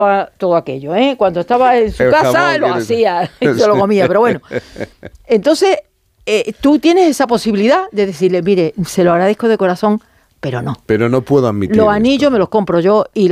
todo aquello, ¿eh? Cuando estaba en su casa jamón, lo hacía y se lo comía, pero bueno. Entonces, tú tienes esa posibilidad de decirle, mire, se lo agradezco de corazón, pero no. Pero no puedo admitir Los esto. anillos me los compro yo y